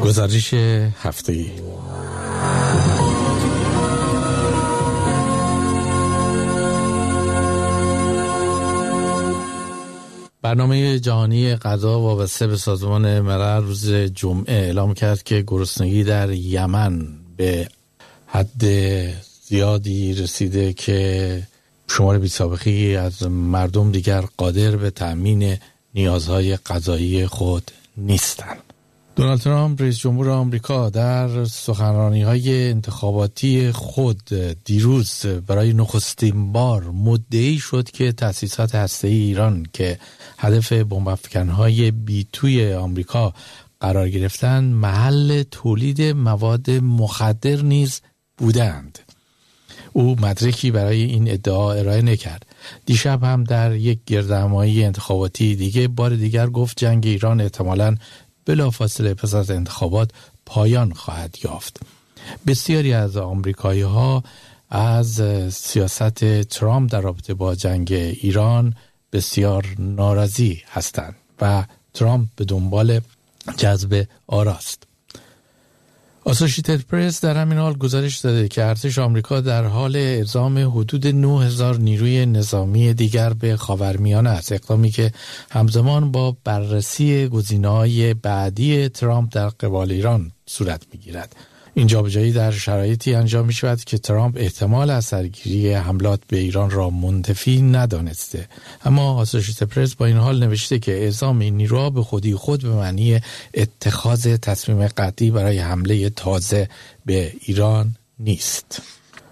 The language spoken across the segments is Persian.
گزارش هفتگی. برنامه جهانی غذا وابسته به سازمان ملل روز جمعه اعلام کرد که گرسنگی در یمن به حد زیادی رسیده که شمار بی‌سابقه‌ای از مردم دیگر قادر به تأمین نیازهای غذایی خود نیستند. دونالد ترامپ رئیس جمهور آمریکا در سخنرانی‌های انتخاباتی خود دیروز برای نخستین بار مدعی شد که تأسیسات هسته‌ای ایران که هدف بمب‌افکن‌های بی‌توی آمریکا قرار گرفتند محل تولید مواد مخدر نیز بودند. او مدرکی برای این ادعا ارائه نکرد. دیشب هم در یک گردهمایی انتخاباتی دیگه بار دیگر گفت جنگ ایران احتمالاً بلافاصله پس از انتخابات پایان خواهد یافت. بسیاری از آمریکایی‌ها از سیاست ترامپ در رابطه با جنگ ایران بسیار ناراضی هستند و ترامپ به دنبال جذب آراست. اسوشییتد پرس در همین حال گزارش داده که ارتش آمریکا در حال اعزام حدود 9000 نیروی نظامی دیگر به خاورمیانه است، اقدامی که همزمان با بررسی گزینه‌های بعدی ترامپ در قبال ایران صورت می‌گیرد. این جابجایی در شرایطی انجام می‌شود که ترامپ احتمال از سرگیری حملات به ایران را منتفی ندانسته. اما اسوشییتد پرس با این حال نوشته که اعزام این نیروها به خودی خود به معنی اتخاذ تصمیم قطعی برای حمله تازه به ایران نیست.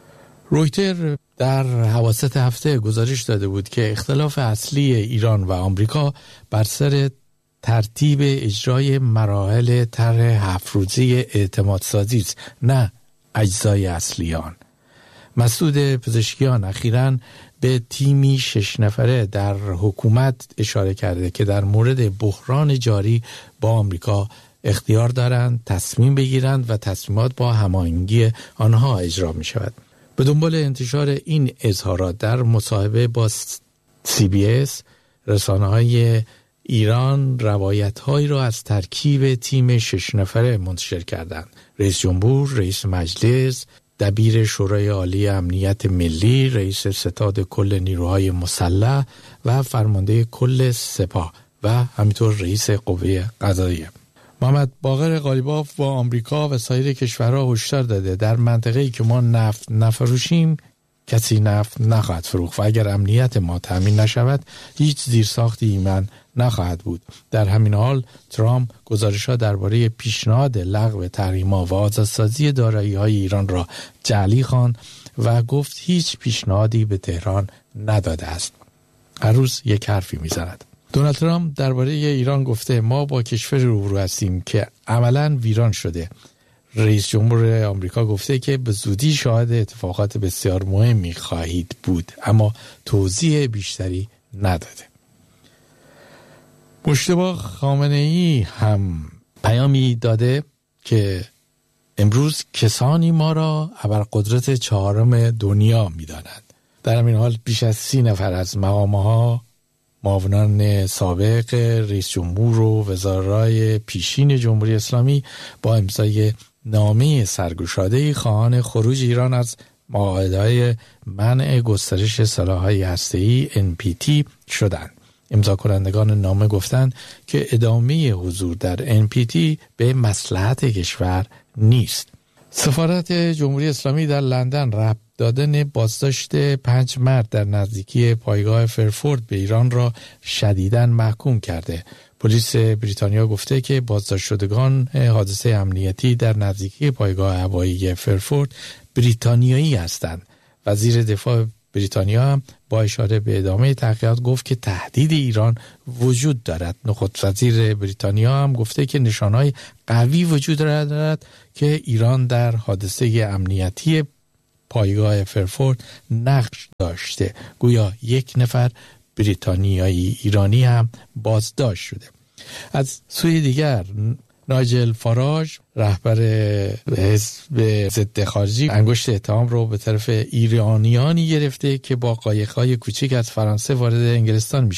رویتر در اواسط هفته گزارش داده بود که اختلاف اصلی ایران و آمریکا بر سر ترتیب اجرای مراحل طرح 7 روزه اعتمادسازی است، نه اجزای اصلی آن. مسعود پزشکیان اخیراً به تیمی 6 نفره در حکومت اشاره کرده که در مورد بحران جاری با آمریکا اختیار دارند تصمیم بگیرند و تصمیمات با هماهنگی آنها اجرا می شود. به دنبال انتشار این اظهارات در مصاحبه با CBS رسانه‌های ایران روایت‌هایی را از ترکیب تیم 6 نفره منتشر کردند. رئیس جمهور، رئیس مجلس، دبیر شورای عالی امنیت ملی، رئیس ستاد کل نیروهای مسلح و فرمانده کل سپاه و همینطور رئیس قوه قضاییه. محمد باقر قالیباف با آمریکا و سایر کشورها هشدار داده در منطقه‌ای که ما نفت نفروشیم کسی نفت نخواهد فروخت و اگر امنیت ما تامین نشود هیچ زیرساختی ایمن نخواهد بود. در همین حال ترامپ گزارش‌ها درباره پیشنهاد لغو تحریم‌ها و آزادسازی دارایی‌های ایران را جعلی خواند و گفت هیچ پیشنهادی به تهران نداده است. هر روز یک حرفی می‌زند. دونالد ترامپ درباره ایران گفته ما با کشوری روبرو هستیم که عملاً ویران شده. رئیس جمهور آمریکا گفته که به زودی شاهد اتفاقات بسیار مهمی خواهید بود، اما توضیح بیشتری نداده. مجتبی خامنه‌ای هم پیامی داده که امروز کسانی ما را ابرقدرت 4 دنیا می‌دانند. در همین حال بیش از 30 نفر از مقام‌ها، معاونان سابق رئیس جمهور و وزرای پیشین جمهوری اسلامی با امضای نامه سرگشاده‌ای خواهان خروج ایران از معاهده‌های منع گسترش سلاح‌های هسته‌ای NPT شدند. امضا کنندگان نامه گفتند که ادامه حضور در NPT به مصلحت کشور نیست. سفارت جمهوری اسلامی در لندن ربط دادن بازداشت 5 مرد در نزدیکی پایگاه فرفورد به ایران را شدیداً محکوم کرده. پلیس بریتانیا گفته که بازداشت شدگان حادثه امنیتی در نزدیکی پایگاه هوایی فرفورد بریتانیایی هستند. وزیر دفاع بریتانیا هم با اشاره به ادامه تحقیقات گفت که تهدید ایران وجود دارد. نخست وزیر بریتانیا هم گفته که نشانهای قوی وجود دارد که ایران در حادثه امنیتی پایگاه فرفورد نقش داشته. گویا 1 نفر بریتانیایی ایرانی هم بازداشت شده. از سوی دیگر نایجل فاراژ رهبر حزب ضد خارجی انگشت اتهام رو به طرف ایرانیانی گرفته که با قایق‌های کوچک از فرانسه وارد انگلستان میشن.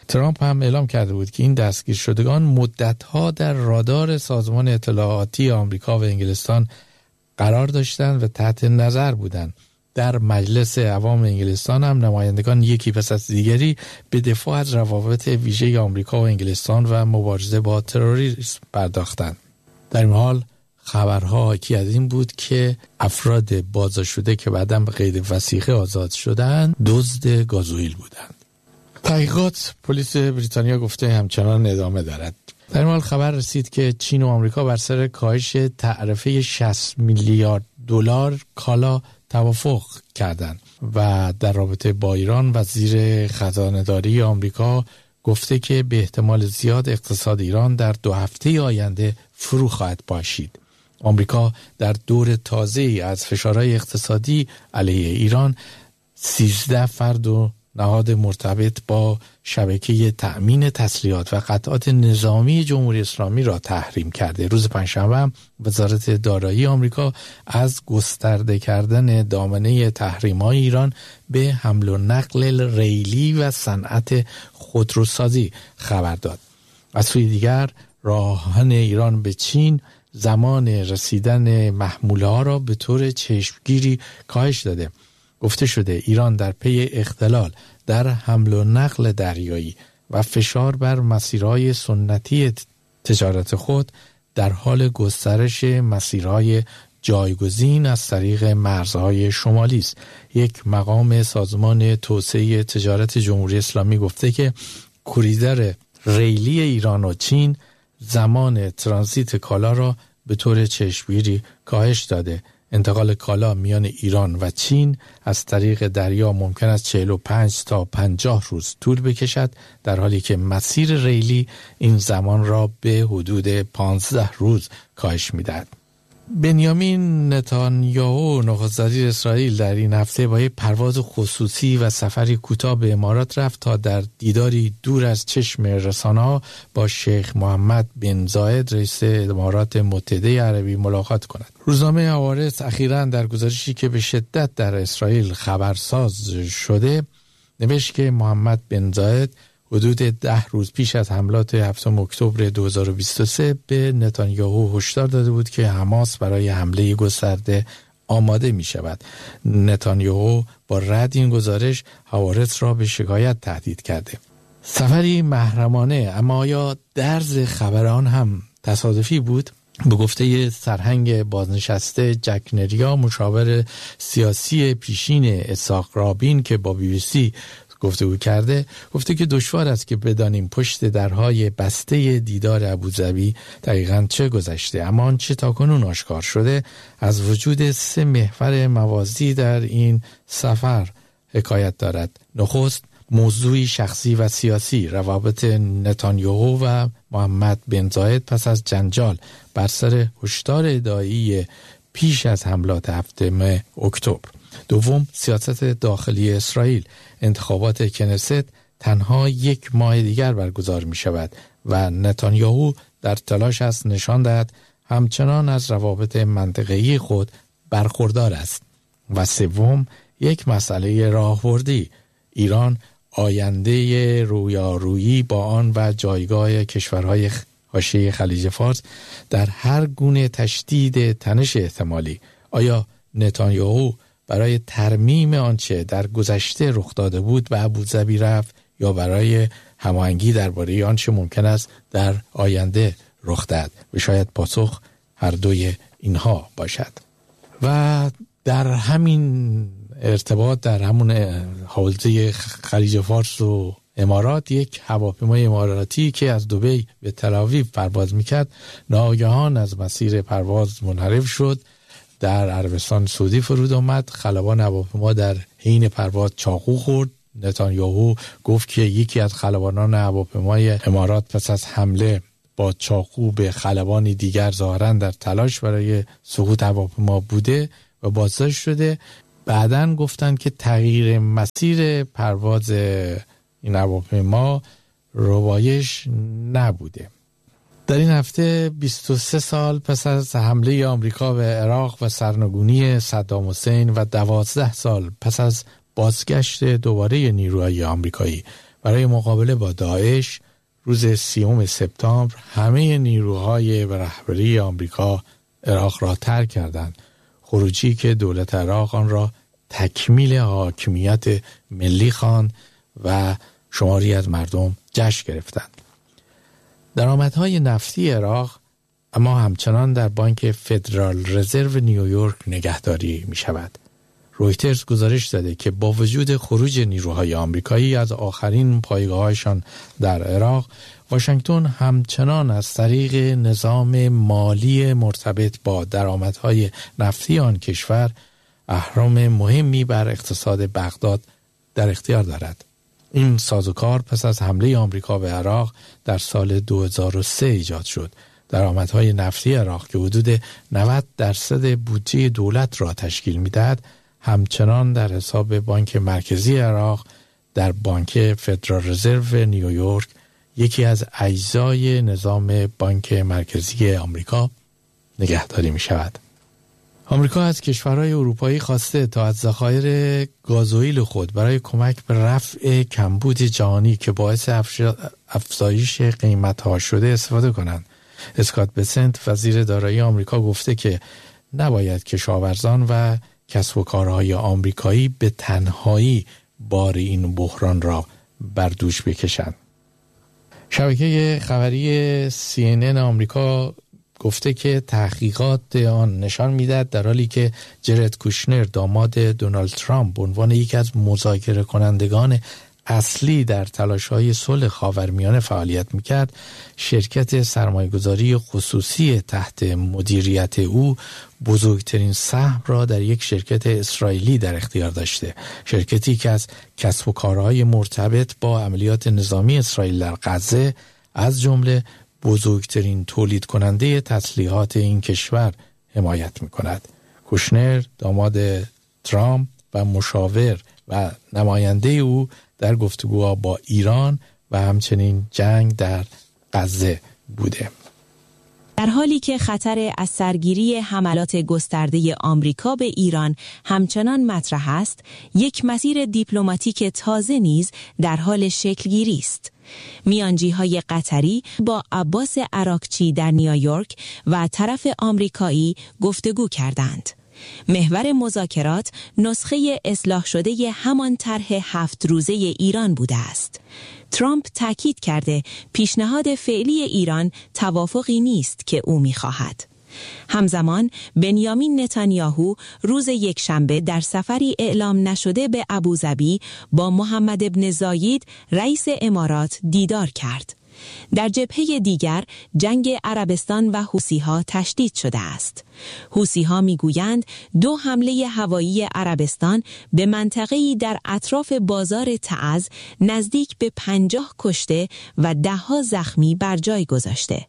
ترامپ هم اعلام کرده بود که این دستگیر شدگان مدتها در رادار سازمان اطلاعاتی آمریکا و انگلستان قرار داشتند و تحت نظر بودند. در مجلس عوام انگلستان هم نمایندگان یکی پس از دیگری به دفاع از روابط ویژه آمریکا و انگلستان و مبارزه با تروریسم پرداختند. در این حال خبرها حاکی از این بود که افراد بازداشت که بعداً به قید وثیقه آزاد شدند دزد گازوئیل بودند. تحقیقات پلیس بریتانیا گفته همچنان ادامه دارد. در این حال خبر رسید که چین و آمریکا بر سر کاهش تعرفه 60 میلیارد دلار کالا توافق کردند و در رابطه با ایران وزیر خزانه‌داری آمریکا گفته که به احتمال زیاد اقتصاد ایران در 2 هفته آینده فرو خواهد پاشید. آمریکا در دور تازه‌ای از فشارهای اقتصادی علیه ایران 13 فرد و نهاد مرتبط با شبکه تأمین تسلیحات و قطعات نظامی جمهوری اسلامی را تحریم کرده. روز پنجشنبه وزارت دارایی آمریکا از گسترده کردن دامنه تحریم‌های ایران به حمل و نقل ریلی و صنعت خودروسازی خبر داد. از سوی دیگر راهن ایران به چین زمان رسیدن محموله‌ها را به طور چشمگیری کاهش داده. گفته شده ایران در پی اختلال در حمل و نقل دریایی و فشار بر مسیرهای سنتی تجارت خود در حال گسترش مسیرهای جایگزین از طریق مرزهای شمالی است. یک مقام سازمان توسعه تجارت جمهوری اسلامی گفته که کوریدور ریلی ایران و چین زمان ترانزیت کالا را به طور چشمگیری کاهش داده. انتقال کالا میان ایران و چین از طریق دریا ممکن است 45 تا 50 روز طول بکشد، در حالی که مسیر ریلی این زمان را به حدود 15 روز کاهش می‌دهد. بنیامین نتانیاهو نخست وزیر اسرائیل در این هفته با یک پرواز خصوصی و سفری کوتاه به امارات رفت تا در دیداری دور از چشم رسانه‌ها با شیخ محمد بن زاید رئیس امارات متحده عربی ملاقات کند. روزنامه هوارث اخیراً در گزارشی که به شدت در اسرائیل خبرساز شده نوشت که محمد بن زاید حدود 10 روز پیش از حملات 7 اکتبر 2023 به نتانیاهو هشدار داده بود که حماس برای حمله گسترده آماده می شود. نتانیاهو با رد این گزارش هوارث را به شکایت تهدید کرده. سفری محرمانه، اما آیا درز خبران هم تصادفی بود؟ به گفته سرهنگ بازنشسته جک نریا، مشاور سیاسی پیشین اسحاق رابین که با BBC گفتگو کرده، گفته که دشوار است که بدانیم پشت درهای بسته دیدار ابوظبی دقیقاً چه گذشته، اما آنچه تاکنون آشکار شده از وجود 3 محور موازی در این سفر حکایت دارد. نخست، موضوعی شخصی و سیاسی، روابط نتانیاهو و محمد بن زاید پس از جنجال بر سر هشدار ادعایی پیش از حملات 7 اکتبر. دوم، سیاست داخلی اسرائیل. انتخابات کنست تنها 1 ماه دیگر برگزار می شود و نتانیاهو در تلاش است نشان دهد همچنان از روابط منطقه‌ای خود برخوردار است. و سوم، یک مسئله راهبردی. ایران آینده رویارویی با آن و جایگاه کشورهای حاشیه خلیج فارس در هر گونه تشدید تنش احتمالی. آیا نتانیاهو برای ترمیم آنچه در گذشته رخ داده بود به ابوظبی رفت یا برای هماهنگی درباره آنچه ممکن است در آینده رخ دهد؟ و شاید پاسخ هر دوی اینها باشد. و در همین ارتباط، در همون حوزه خلیج فارس و امارات، یک هواپیمای اماراتی که از دبی به تل‌آویو پرواز میکرد ناگهان از مسیر پرواز منحرف شد، در عربستان سعودی فرود آمد. خلبان هواپیما در حین پرواز چاقو خورد. نتانیاهو گفت که یکی از خلبانان هواپیمای امارات پس از حمله با چاقو به خلبانی دیگر ظاهراً در تلاش برای سقوط هواپیما بوده و بازداشت شده. بعداً گفتن که تغییر مسیر پرواز این هواپیما ربایش نبوده. در این هفته 23 سال پس از حمله آمریکا به عراق و سرنگونی صدام حسین و 12 سال پس از بازگشت دوباره نیروهای آمریکایی برای مقابله با داعش روز 30 سپتامبر همه نیروهای و رهبری آمریکا عراق را ترک کردند. خروجی که دولت عراق آن را تکمیل حاکمیت ملی خواند و شماری از مردم جشن گرفتند. درآمدهای نفتی عراق اما همچنان در بانک فدرال رزرو نیویورک نگهداری می شود. رویترز گزارش داده که با وجود خروج نیروهای آمریکایی از آخرین پایگاه‌هایشان در عراق، واشنگتن همچنان از طریق نظام مالی مرتبط با درآمدهای نفتی آن کشور اهرم مهمی بر اقتصاد بغداد در اختیار دارد. این سازوکار پس از حمله آمریکا به عراق در سال 2003 ایجاد شد. درآمدهای نفتی عراق که حدود 90% بودجه دولت را تشکیل می‌دهد، همچنان در حساب بانک مرکزی عراق در بانک فدرال رزرو نیویورک، یکی از اجزای نظام بانک مرکزی آمریکا، نگهداری می شود. آمریکا از کشورهای اروپایی خواسته تا از ذخایر گازوئیل خود برای کمک به رفع کمبود جهانی که باعث افزایش قیمت‌ها شده استفاده کنند. اسکات بسنت وزیر دارایی آمریکا گفته که نباید کشاورزان و کسب و کارهای آمریکایی به تنهایی بار این بحران را بر دوش بکشند. شبکه خبری CNN آمریکا گفته که تحقیقات آن نشان می‌دهد در حالی که جرد کوشنر داماد دونالد ترامپ به عنوان یکی از مذاکره کنندگان اصلی در تلاش‌های صلح خاورمیانه فعالیت می‌کرد، شرکت سرمایه‌گذاری خصوصی تحت مدیریت او بزرگترین سهم را در یک شرکت اسرائیلی در اختیار داشته. شرکتی که از کسب و کارهای مرتبط با عملیات نظامی اسرائیل در غزه، از جمله بزرگترین تولید کننده تسلیحات این کشور، حمایت می‌کند. کوشنر داماد ترامپ و مشاور و نماینده او در گفتگوها با ایران و همچنین جنگ در غزه بوده. در حالی که خطر از سرگیری حملات گسترده آمریکا به ایران همچنان مطرح است، یک مسیر دیپلماتیک تازه نیز در حال شکلگیری است. میانجی‌های قطری با عباس عراقچی در نیویورک و طرف آمریکایی گفتگو کردند. محور مذاکرات نسخه اصلاح شده همان طرح 7 روزه ایران بوده است. ترامپ تاکید کرده پیشنهاد فعلی ایران توافقی نیست که او می‌خواهد. همزمان بنیامین نتانیاهو روز یکشنبه در سفری اعلام نشده به ابوظبی با محمد ابن زاید رئیس امارات دیدار کرد. در جبهه دیگر جنگ عربستان و حوثی‌ها تشدید شده است. حوثی‌ها می‌گویند 2 حمله هوایی عربستان به منطقه‌ای در اطراف بازار تعز نزدیک به 50 کشته و 10 زخمی بر جای گذاشته.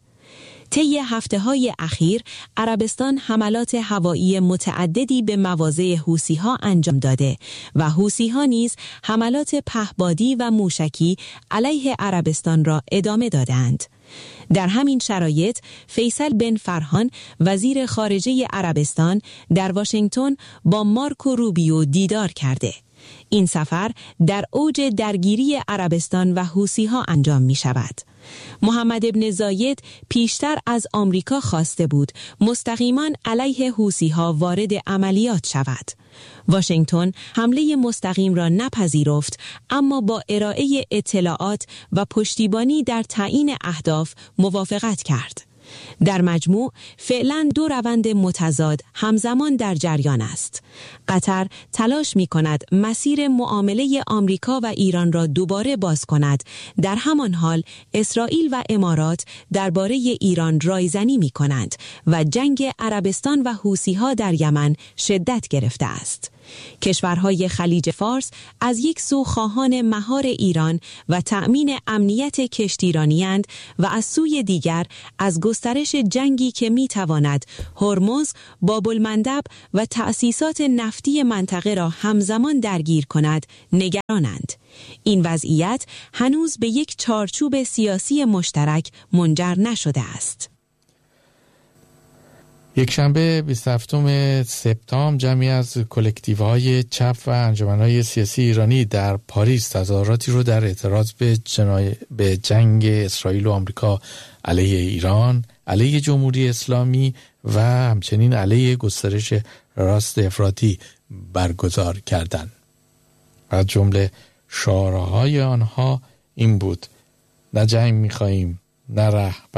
طی هفته‌های اخیر عربستان حملات هوایی متعددی به مواضع حوثی‌ها انجام داده و حوثی‌ها نیز حملات پهپادی و موشکی علیه عربستان را ادامه دادند. در همین شرایط فیصل بن فرهان وزیر خارجه عربستان در واشنگتن با مارکو روبیو دیدار کرده. این سفر در اوج درگیری عربستان و حوثی‌ها انجام می شود. محمد ابن زاید پیشتر از آمریکا خواسته بود مستقیما علیه حوثی‌ها وارد عملیات شود. واشنگتن حمله مستقیم را نپذیرفت، اما با ارائه اطلاعات و پشتیبانی در تعیین اهداف موافقت کرد. در مجموع فعلا 2 روند متضاد همزمان در جریان است. قطر تلاش می کند مسیر معامله آمریکا و ایران را دوباره باز کند. در همان حال اسرائیل و امارات درباره ایران رایزنی می کنند و جنگ عربستان و حوثی‌ها در یمن شدت گرفته است. کشورهای خلیج فارس از یک سو خواهان مهار ایران و تأمین امنیت کشتیرانی‌اند و از سوی دیگر از گسترش جنگی که می‌تواند هرمز، باب‌المندب و تأسیسات نفتی منطقه را همزمان درگیر کند نگرانند. این وضعیت هنوز به یک چارچوب سیاسی مشترک منجر نشده است. یکشنبه 27 سپتامبر جمعی از کلکتیوهای چپ و انجمنهای سیاسی ایرانی در پاریس تظاهراتی رو در اعتراض به جنگ اسرائیل و آمریکا علیه ایران، علیه جمهوری اسلامی و همچنین علیه گسترش راست افراطی برگزار کردند. از جمله شعارهای آنها این بود: نه جنگ می‌خواهیم، نه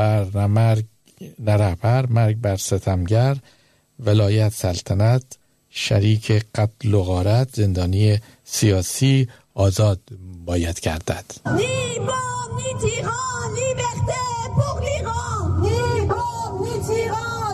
رهبر، مرگ بر ستمگر، ولایت سلطنت، شریک قتل و غارت، زندانی سیاسی آزاد باید گردد. Ni bombe, ni tyran, liberté pour l'Iran. Ni bombe, ni tyran,